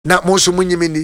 Na mo so munyimini.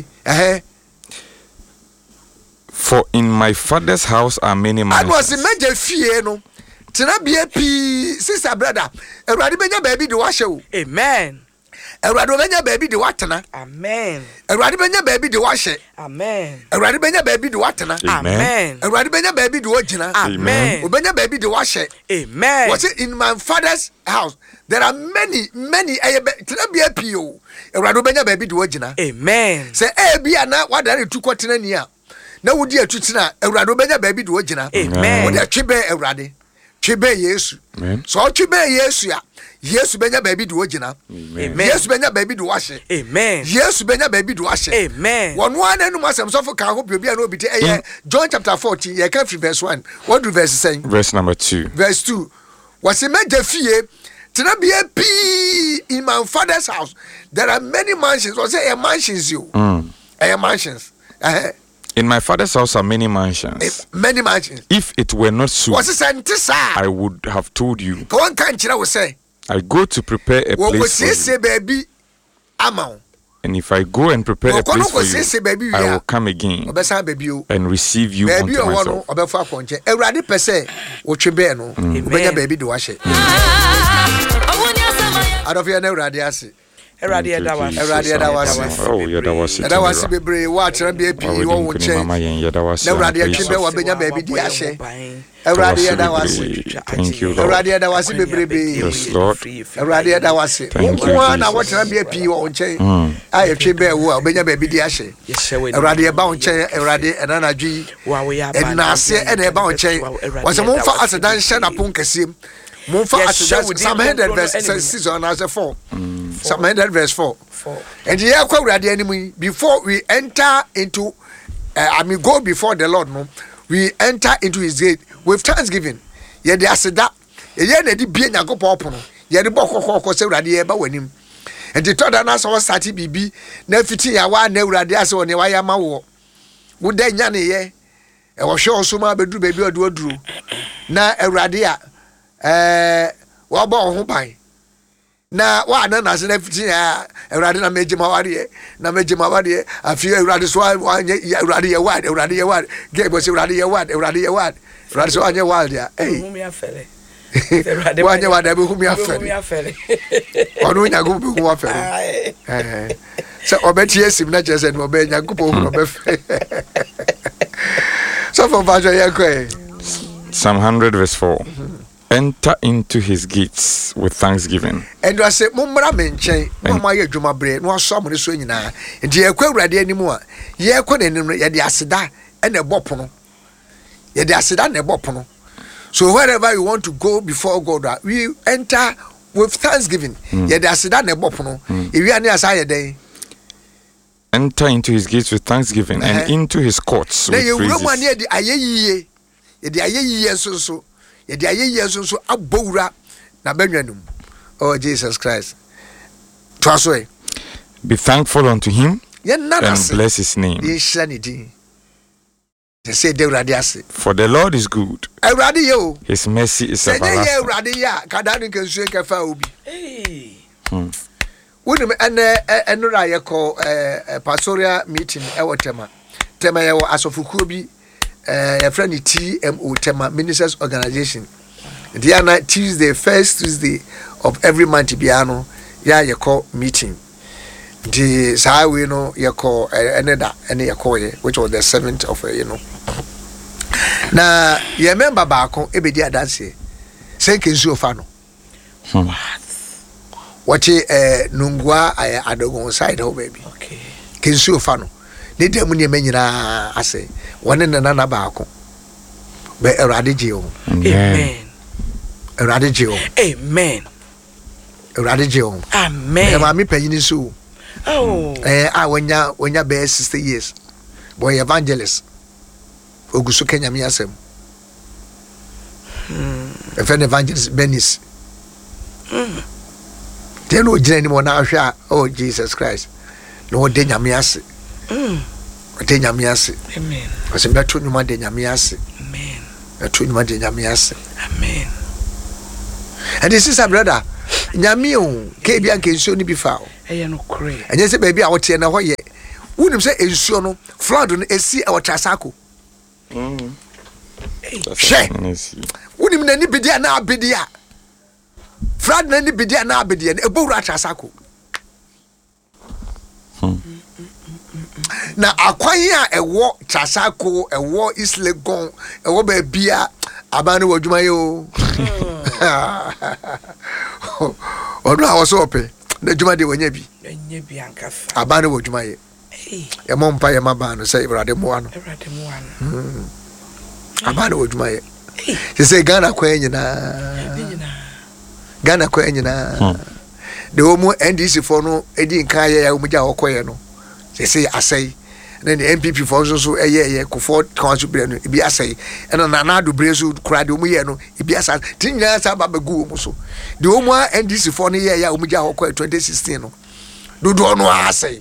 For in my father's house are many mansions. I was in major fie no. Tena bia pi sister brother. Ewurade benya baby de wahye wo. Amen. Ewurade benya baby de watena. Amen. Ewurade benya baby de wahye. Amen. Ewurade benya baby de watena. Amen. Ewurade benya baby de wogina. Amen. Obenya baby de wahye. Amen. Was it in my father's house? There are many tena bia pi o. Ewurade benya baby de wogina. Amen. Say bia na wadare tu kwatena ni a. Na wodi atutina Ewurade benya baby de wogina. Amen. Wodi atwebe Ewurade. Twebe Yesu. So twebe Yesu ya. Yesu benya baby de wogina. Amen. Yesu benya baby de wahye. Amen. Yesu benya baby de wahye. Amen. One anu masem so for ka ho bia na obi te John chapter 14 ye can free verse 1. What do verse saying? Verse number 2. Verse 2. Was a major fie tena bia pi in my father's house. There are many mansions. Was say mansions you. Mansions. In my father's house are many mansions. Many mansions. If it were not so, I would have told you. One country will say, I go to prepare a place for you. Baby, and if I go and prepare a place for you, I will come again and receive you unto myself. Eradi edawasi. Eradi edawasi. Oh, edawasi. Edawasi bebre wa tran bia pi wo wo che. Eradi atwe be wa benya baby di ahye. Eradi edawasi. Thank you, Lord. Eradi edawasi bebre be. Yes, Lord. Eradi edawasi. Wo na wo tran bia pi wo che. Aye twe be wo benya baby di ahye. Eradi e ba wo che, eradi enana dwi. Wa we ya ba. Enase ene e ba wo che. Wo se mo fa asedan hye na pon kasiem. Mo fa asedan Psalm 100 verse 6 on as 4. Psalm 100 verse 4. And here before we enter into go before the Lord, no, we enter into his gate with thanksgiving. Ye de aseda, ye na di bie nyankopon pono. Ye de bokokoko se urade ye ba wanim. And the third na so start bibi na fiti ya wa na urade ase woni wa ya ma wo. Wo da nya ne ye. E wo hwe osoma beduru bebi oduru. Na urade a wa ba ho ban. Na wa na se na fiti ya Ewurade na mejima wade afi Ewurade so Ewurade ye wad gebo se Ewurade ye wad Ewurade so anye wad ya humi afele wa anye wad be humi afele onu nyago be humi afele so obeti esim na chese no be nyago po no be so for bajo ye kwe Psalm 100 verse 4. Enter into his gates with thanksgiving. And I say, Mumra menchen, Mama ye juma bre, no so mo so nyina. Enti ye kwa urade animu a, ye kwa nenim ye de aseda e na ebopono. Ye de aseda na ebopono. So wherever you want to go before God, we enter with thanksgiving. Ye de aseda na ebopono. Ewi ani asa ye den. Enter into his gates with thanksgiving and into his courts with praises. Na ye wura mani ye de ayeyiye. Ye de ayeyiye so. Ye de ayeyiye so abowura na banwanum. Oh Jesus Christ. Trust. Be thankful unto him and bless his name. For the Lord is good. His mercy is everlasting. And pastoral meeting tema ya asofukuo bi a friend TMO tema Ministers Organization. The Tuesday, first Tuesday of every month biano ya ye call meeting. The saa we no ye call another and ye call ye, which was the 7th of na ye member baako ebedi adanse say kensu ofano what nungwa adogon side ho baby okay kensu ofano ne dem ne manyina ase wone ne nana baako be erade geo amen erade geo amen erade geo amen e ma mi panyini so oh wonya be 60 years boy evangelist ogusu Kenya mi asem friend evangelist Benis they no jina ni mo na ahwa oh Jesus Christ no de nyame ase de nyame ase amen ase beto nyuma de nyame ase amen beto nyuma de nyame ase amen and this is a brother nyame o ke bia nke nsuo ni bi fa o no kore enye se baby a wote na ho ye wunim se nsuo no flood no esi e wotrasako she wunim na ni bidia na abidia flood na ni bidia na abidia e bowura trasako na akwan a ewo trasako ewo islegon ewo ba bia abane wadwuma ye o ono awoso ope na dwuma de wanya bi ankasa abane wadwuma ye e mompa ye mabano say Ibrade mo ano abane wadwuma ye se Ghana kwa nyina de omo NDC for no edi nkan ye ya omja okoye no se asai na the MPP for so eye Kufo council bi asai na na do brezu kura de omo ye no bi asa tinya sa babegu omo so de omo NDC for no ye ya omja okoye 2016 no dodo no asai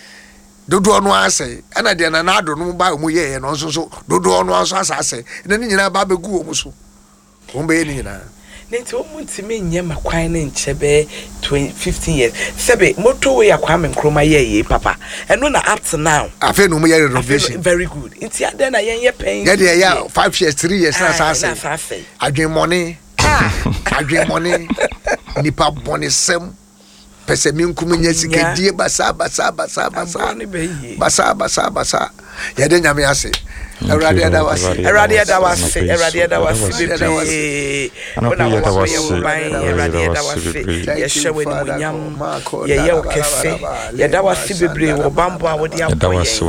ana de na do no ba omo ye no so dodo no so asase na ni nyina babegu omo so ombe ye ni nyina nti o muntime nyema kwan ne nchebe 15 years sebe moto we Kwame Nkrumah ye papa eno na up to now afi no mo ye renovation very good nti ade na yen ye pen ye de ya 5 years 3 years na sase adwen money nipa boni sem pese minkum nya sikadie basa ye de nyame ase Eradi adawasi yeshewe ni munyam ye okese yadawasi bebre wo bambo a wodi yadawasi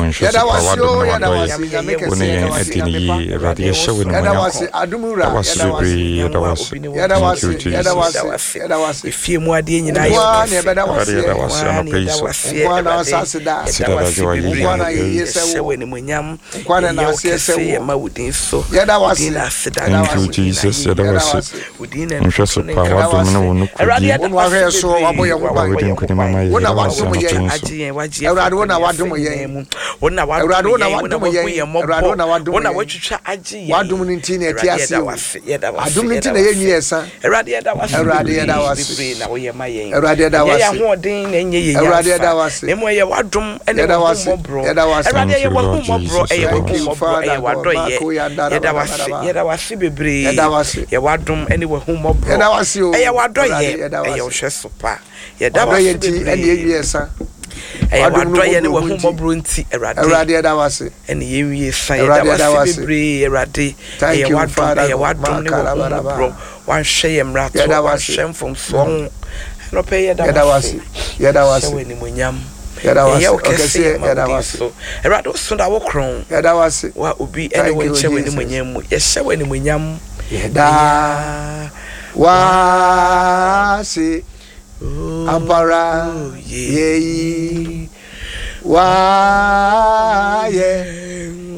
yadawasi ifie mu ade nyina yeshewe ni munyam Kese ma wudin so yadawasi thank you Jesus yadawasi nshweso pa wadom na wonu kudi wonwa so waboye wudin kudi mama ye wona wadom ye Ewrade wona wadom ye wona watwitwa agye wadom ni nti na etiase adom ni nti na ye nyiesa Ewrade yadawasi na wo ye ma ye Ewrade yadawasi ye hodin na enye ye Ewrade yadawasi emo ye wadom ene womobro Ewrade ye womobro yadawasi bebre yawadom ene wahumobro yawadoye yawhwesopa yadawasi bebre ene yewiesa yawadoye ene wahumobro nti Ewrade yadawasi ene yewiesa yadawasi bebre Ewrade yawadom ne wahumobro wanhwe yemrato wanhwe mfomso no pe yadawasi ene munyam yadawasi okese yadawasi Ewrade so da wokron yadawasi wa obi ene wenchewe ni munyam yeshewe ni munyam yada wasi ampara yeyi wa ye